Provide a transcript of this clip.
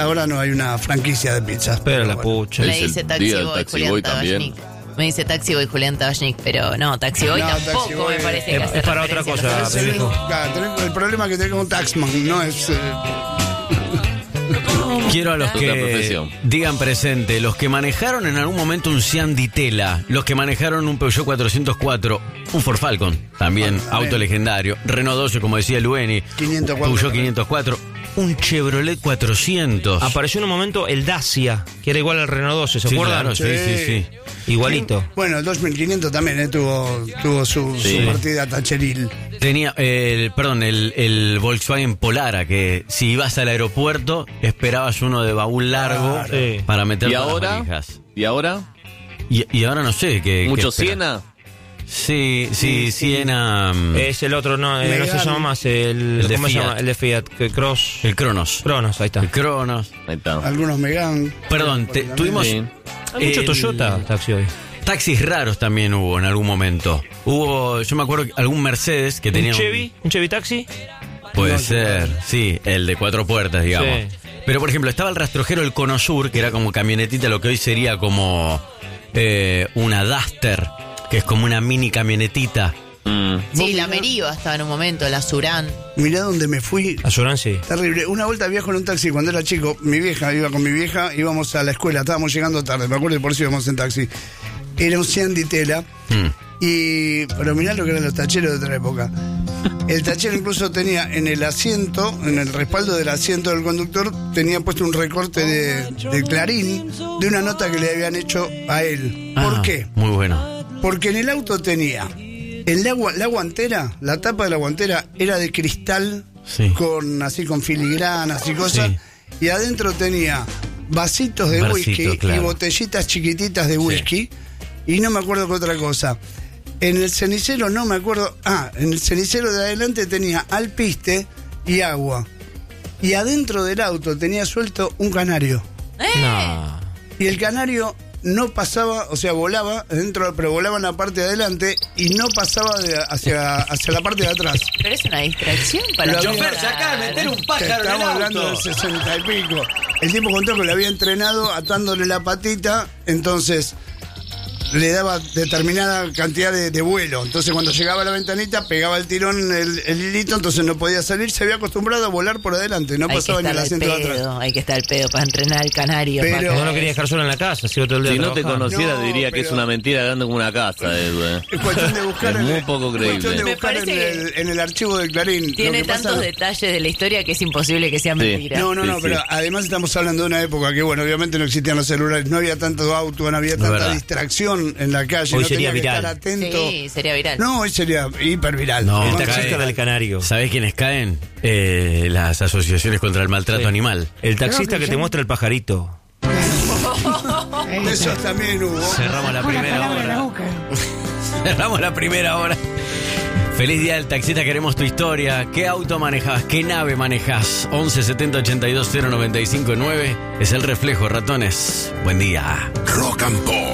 Ahora no hay una franquicia de pizzas. Pero la pucha. Me Es el dice día Taxi del Boy Taxi Julián Boy también. Tabachnik. Me dice Taxi Boy Julián Tabachnik, pero no, Taxi Boy No, tampoco Taxi Boy me parece que hace es para otra referencia a cosa, los Es el, pendejo. claro, el problema que tengo con Taxman no es... Quiero a los Otra que profesión. digan presente, los que manejaron en algún momento un Seat Ditela, los que manejaron un Peugeot 404, un Ford Falcon, también auto legendario, Renault 12, como decía Lueni, 504. Peugeot 504, un Chevrolet 400. Apareció en un momento el Dacia, que era igual al Renault 12, ¿se Sí, acuerdan? claro, sí. Igualito. Bueno, el 2500 también tuvo su partida tacheril. Tenía, el Volkswagen Polara, que si ibas al aeropuerto, esperabas uno de baúl largo Sí. para meter ¿Y las ahora? valijas. ¿Y ahora? Y ahora no sé qué. ¿Mucho qué espera. Siena? Sí, Siena. Es el otro, no se Megane. llama más el de ¿cómo se Fiat. llama? El de Fiat, que Cross. El Cronos. Cronos, ahí está. El Cronos. Ahí está. Algunos Megane. Perdón, tuvimos Sí. Hay mucho el- Toyota Taxi hoy. taxis raros también hubo en algún momento. Yo me acuerdo que algún Mercedes que tenía. ¿Un Chevy Taxi? Puede ser, sí, el de 4 puertas, digamos. Sí. Pero por ejemplo, estaba el rastrojero, el Cono Sur, que era como camionetita, lo que hoy sería como una Duster, que es como una mini camionetita. Sí, la Meriva estaba en un momento, la Surán. Mirá dónde me fui. Asurán, sí. Terrible. Una vuelta viajo en un taxi cuando era chico. Iba con mi vieja, íbamos a la escuela, estábamos llegando tarde, me acuerdo, y por eso íbamos en taxi. Era un Seat Ditela. Pero mirá lo que eran los tacheros de otra época. El tachero incluso tenía en el asiento, en el respaldo del asiento del conductor, tenía puesto un recorte de Clarín de una nota que le habían hecho a él. ¿Por Ah, qué? Muy bueno. Porque en el auto tenía la guantera, la tapa de la guantera era de cristal, Sí. con filigranas y cosas, Sí. y adentro tenía vasitos de Vasito, whisky claro. y botellitas chiquititas de whisky, y no me acuerdo qué otra cosa. En el cenicero no me acuerdo. En el cenicero de adelante tenía alpiste y agua. Y adentro del auto tenía suelto un canario. No. Y el canario no pasaba, o sea, volaba dentro, pero volaba en la parte de adelante y no pasaba hacia la parte de atrás. Pero es una distracción para Pero mí. chofer, sacá, meter un Te pájaro en el estamos hablando auto. del 60 y pico. El tipo contó que lo había entrenado atándole la patita, entonces le daba determinada cantidad de vuelo. Entonces cuando llegaba a la ventanita pegaba el tirón el hilito, entonces no podía salir. Se había acostumbrado a volar por adelante, no Hay que pasaba ni el estar al asiento de atrás. pedo, hay que estar al pedo para entrenar al canario. Pero- Paco. No lo quería dejar solo en la casa, si otro día Si no te trabajando. conociera, No, diría que es pero- una mentira grande como una casa, Edu. Es cuestión de buscar Es muy poco creíble. cuestión de Me buscar parece que en el archivo de Clarín. Tiene Lo que pasa- tantos detalles de la historia que es imposible que sea Sí. mentira. No, Sí, pero sí. además estamos hablando de una época que, bueno, obviamente no existían los celulares, no había tanto auto, no había tanta verdad. distracción en la calle, Hoy no sería tenía que viral. estar atento. Sí, sería viral. No, hoy sería hiperviral. No, El Más taxista viral. del canario. ¿Sabés quiénes caen? Las asociaciones contra el maltrato Sí. animal. El taxista que te muestra el pajarito. Eso también hubo. Cerramos la primera hora. Cerramos la primera hora. Feliz día del taxista, queremos tu historia. ¿Qué auto manejas? ¿Qué nave manejas? 11 70 82 095 9 es el reflejo, ratones. Buen día. Rock and Pop.